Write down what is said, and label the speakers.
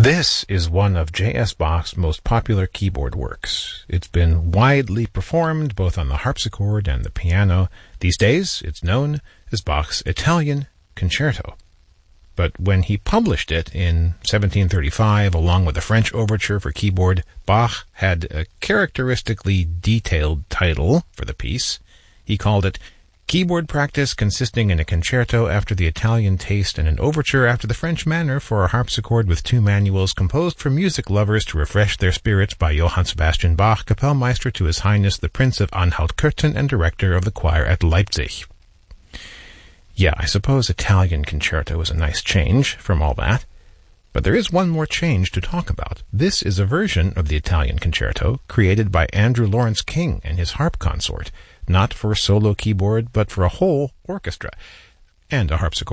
Speaker 1: This is one of J.S. Bach's most popular keyboard works. It's been widely performed both on the harpsichord and the piano. These days, it's known as Bach's Italian Concerto. But when he published it in 1735, along with a French overture for keyboard, Bach had a characteristically detailed title for the piece. He called it Keyboard Practice Consisting in a Concerto after the Italian Taste and an Overture after the French Manner for a Harpsichord with two Manuals composed for music lovers to refresh their spirits by Johann Sebastian Bach, Kapellmeister to His Highness the Prince of Anhalt-Köthen and Director of the Choir at Leipzig. Yeah, I suppose Italian Concerto is a nice change from all that. But there is one more change to talk about. This is a version of the Italian Concerto created by Andrew Lawrence King and his harp consort, not for a solo keyboard, but for a whole orchestra and a harpsichord.